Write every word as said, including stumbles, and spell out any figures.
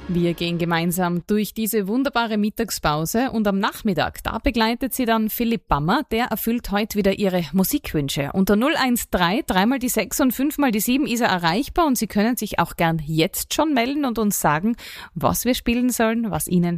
Wir gehen gemeinsam durch diese wunderbare Mittagspause und am Nachmittag, da begleitet sie dann Philipp Bammer, der erfüllt heute wieder ihre Musikwünsche. Unter null eins drei, dreimal die sechs und fünfmal die sieben ist er erreichbar und Sie können sich auch gern jetzt schon melden und uns sagen, was wir spielen sollen, was Ihnen